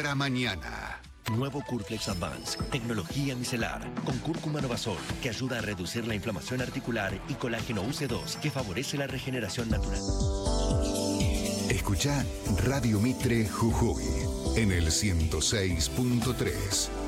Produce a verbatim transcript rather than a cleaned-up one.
para mañana. Nuevo Curflex Advance, tecnología micelar, con cúrcuma Novasol, que ayuda a reducir la inflamación articular, y colágeno U C dos, que favorece la regeneración natural. Escucha Radio Mitre Jujuy en el ciento seis punto tres.